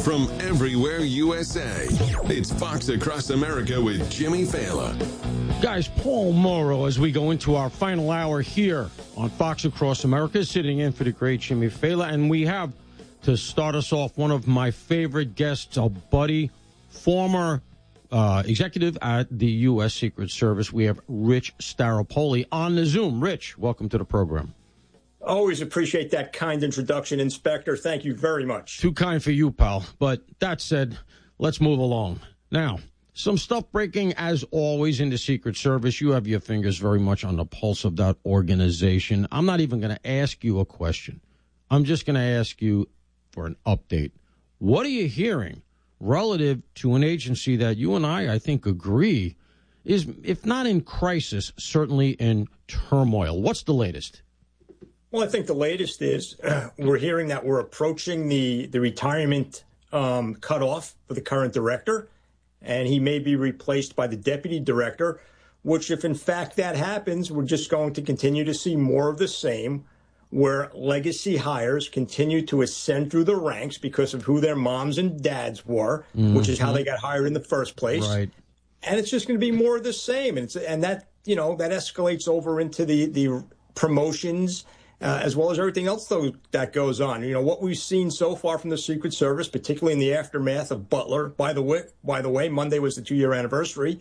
from everywhere USA. It's Fox Across America with Jimmy Fallon. Guys, Paul Morrow, as we go into our final hour here on Fox Across America, sitting in for the great Jimmy Fallon. And we have, to start us off, one of my favorite guests, a buddy, former executive at the U.S. Secret Service. We have Rich Staropoli on the Zoom. Rich, welcome to the program. Always appreciate that kind introduction, Inspector. Thank you very much. Too kind for you, pal. But that said, let's move along. Now, some stuff breaking, as always, in the Secret Service. You have your fingers very much on the pulse of that organization. I'm not even going to ask you a question. I'm just going to ask you for an update. What are you hearing relative to an agency that you and I think, agree is, if not in crisis, certainly in turmoil? What's the latest? Well, I think the latest is we're hearing that we're approaching the retirement cutoff for the current director, and he may be replaced by the deputy director, which, if in fact that happens, we're just going to continue to see more of the same, where legacy hires continue to ascend through the ranks because of who their moms and dads were, which is how they got hired in the first place. Right. And it's just going to be more of the same. And that, that escalates over into the promotions, as well as everything else, though, that goes on. What we've seen so far from the Secret Service, particularly in the aftermath of Butler, by the way, Monday was the 2-year anniversary,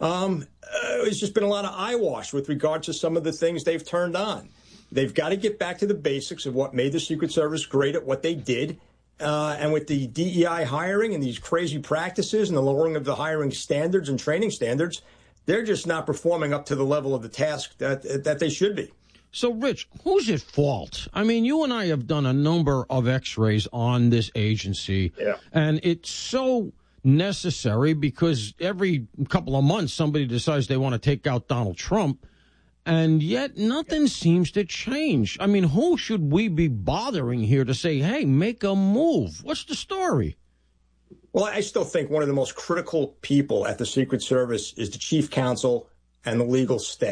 it's just been a lot of eyewash with regard to some of the things they've turned on. They've got to get back to the basics of what made the Secret Service great at what they did. And with the DEI hiring and these crazy practices and the lowering of the hiring standards and training standards, they're just not performing up to the level of the task that they should be. So, Rich, who's at fault? I mean, you and I have done a number of x-rays on this agency, and it's so necessary because every couple of months somebody decides they want to take out Donald Trump, and yet nothing seems to change. I mean, who should we be bothering here to say, hey, make a move? What's the story? Well, I still think one of the most critical people at the Secret Service is the chief counsel and the legal staff.